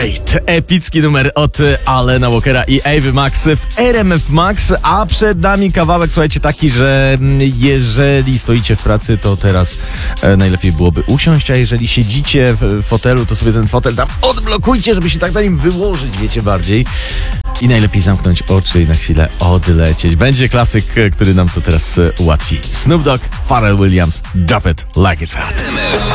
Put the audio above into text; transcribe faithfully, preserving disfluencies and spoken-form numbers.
Hate. Epicki numer od Alana Walkera i Avy Max w R M F Max, a przed nami kawałek, słuchajcie, taki, że jeżeli stoicie w pracy, to teraz e, najlepiej byłoby usiąść, a jeżeli siedzicie w fotelu, to sobie ten fotel tam odblokujcie, żeby się tak na nim wyłożyć, wiecie, bardziej. I najlepiej zamknąć oczy i na chwilę odlecieć. Będzie klasyk, który nam to teraz ułatwi. Snoop Dogg, Pharrell Williams, Drop It Like It's Hot.